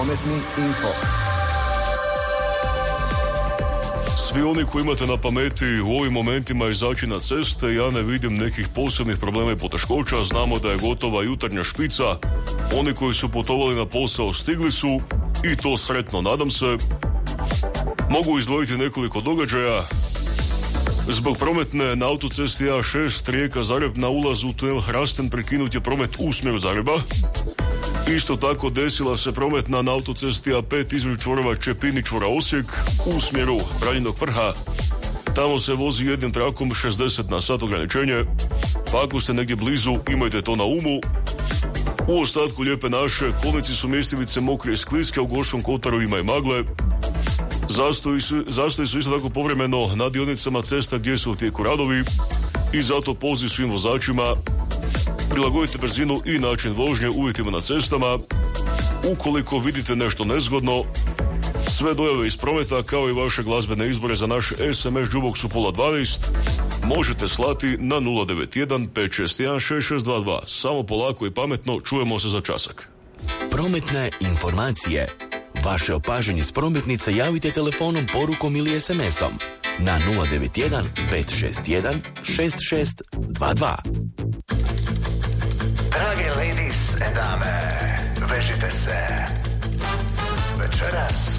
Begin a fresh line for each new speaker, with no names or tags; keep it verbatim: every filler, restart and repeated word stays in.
Prometni info.
Svi oni koji imate na pameti u ovim momentima izaći na ceste, ja ne vidim nekih posebnih problema i poteškoća. Znamo da je gotova jutarnja špica. Oni koji su putovali na posao stigli su i to sretno, nadam se. Mogu izdvojiti nekoliko događaja. Zbog prometne na autocesti A šest Rijeka-Zagreb na ulazu u tunel Hrasten prekinut je promet u smjeru Zagreba. Isto tako desila se prometna na autocesti A pet između čvorova Čepin i čvora Osijek u smjeru Ranjinog vrha. Tamo se vozi jednim trakom šezdeset na sat ograničenje, pa ako ste negdje blizu imajte to na umu. U ostatku Lijepe naše kolnici su mjestivice mokre i skliske, u Gorskom kotaru ima i magle. Zastoji su, zastoji su isto tako povremeno na dionicama cesta gdje su u tijeku radovi i zato poziv svim vozačima: prilagodite brzinu i način vožnje uvjetima na cestama. Ukoliko vidite nešto nezgodno, sve dojave iz prometa kao i vaše glazbene izbore za naš es em es jukebox u pola dvanaest možete slati na nula devet jedan pet šest jedan šest šest dva dva. Samo polako i pametno, čujemo se za časak.
Prometne informacije. Vaše opažanje s prometnica javite telefonom, porukom ili es em esom na nula devet jedan pet šest jedan šest šest dva dva.
Drage ladies and dame, vežite se. Večeras